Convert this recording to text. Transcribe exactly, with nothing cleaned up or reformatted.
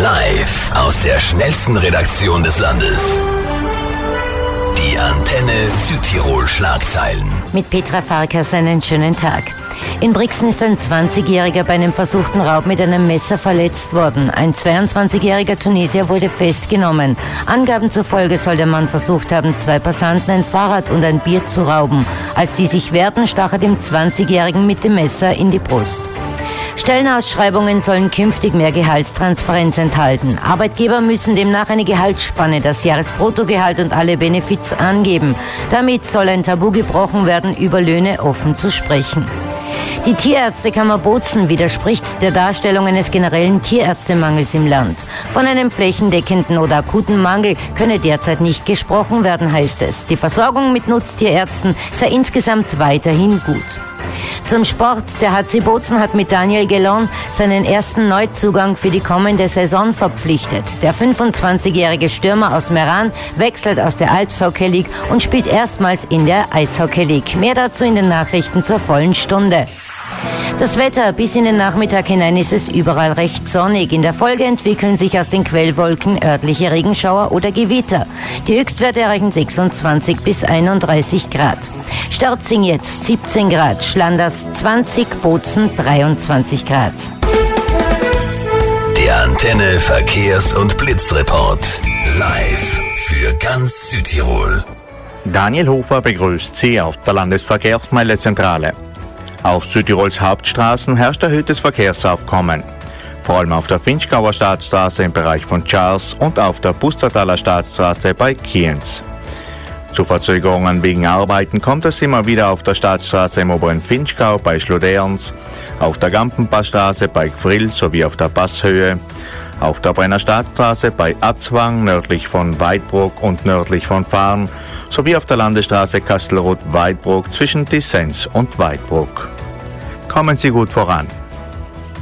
Live aus der schnellsten Redaktion des Landes. Die Antenne Südtirol Schlagzeilen. Mit Petra Farkas einen schönen Tag. In Brixen ist ein zwanzigjähriger bei einem versuchten Raub mit einem Messer verletzt worden. Ein zweiundzwanzigjähriger Tunesier wurde festgenommen. Angaben zufolge soll der Mann versucht haben, zwei Passanten ein Fahrrad und ein Bier zu rauben. Als die sich wehrten, stach er dem zwanzigjährigen mit dem Messer in die Brust. Stellenausschreibungen sollen künftig mehr Gehaltstransparenz enthalten. Arbeitgeber müssen demnach eine Gehaltsspanne, das Jahresbruttogehalt und alle Benefits angeben. Damit soll ein Tabu gebrochen werden, über Löhne offen zu sprechen. Die Tierärztekammer Bozen widerspricht der Darstellung eines generellen Tierärztemangels im Land. Von einem flächendeckenden oder akuten Mangel könne derzeit nicht gesprochen werden, heißt es. Die Versorgung mit Nutztierärzten sei insgesamt weiterhin gut. Zum Sport. Der H C Bozen hat mit Daniel Gelon seinen ersten Neuzugang für die kommende Saison verpflichtet. Der fünfundzwanzigjährige Stürmer aus Meran wechselt aus der Alps Hockey League und spielt erstmals in der Eishockey League. Mehr dazu in den Nachrichten zur vollen Stunde. Das Wetter. Bis in den Nachmittag hinein ist es überall recht sonnig. In der Folge entwickeln sich aus den Quellwolken örtliche Regenschauer oder Gewitter. Die Höchstwerte erreichen sechsundzwanzig bis einunddreißig Grad. Storzing jetzt siebzehn Grad, Schlanders zwanzig, Bozen dreiundzwanzig Grad. Der Antenne Verkehrs- und Blitzreport. Live für ganz Südtirol. Daniel Hofer begrüßt Sie auf der Landesverkehrsmeldezentrale. Auf Südtirols Hauptstraßen herrscht erhöhtes Verkehrsaufkommen. Vor allem auf der Finchgauer Staatsstraße im Bereich von Charles und auf der Pustertaler Staatsstraße bei Kienz. Zu Verzögerungen wegen Arbeiten kommt es immer wieder auf der Staatsstraße im oberen Finchgau bei Schloderns, auf der Gampenpassstraße bei Gfrill sowie auf der Passhöhe, auf der Brenner Stadtstraße bei Atzwang nördlich von Weidbruck und nördlich von Farn sowie auf der Landesstraße Kastelruth-Weidbruck zwischen Dissens und Weidbruck. Kommen Sie gut voran.